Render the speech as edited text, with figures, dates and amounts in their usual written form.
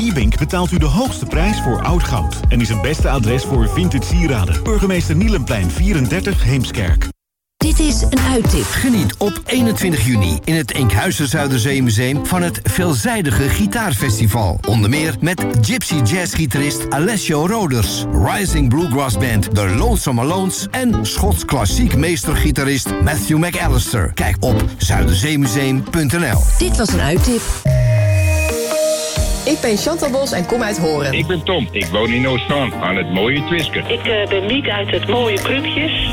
E-Bank betaalt u de hoogste prijs voor oud goud en is het beste adres voor vintage sieraden. Burgemeester Nielenplein 34 Heemskerk. Dit is een uittip. Geniet op 21 juni in het Enkhuizer Zuiderzeemuseum van het veelzijdige gitaarfestival. Onder meer met gypsy jazzgitarist Alessio Roders, Rising Bluegrass Band The Lonesome Alones en Schots klassiek meestergitarist Matthew McAllister. Kijk op zuiderzeemuseum.nl. Dit was een uittip. Ik ben Chantal Bos en kom uit Horen. Ik ben Tom. Ik woon in Oostland aan het mooie Twiske. Ik ben Miek uit het mooie Krupjes.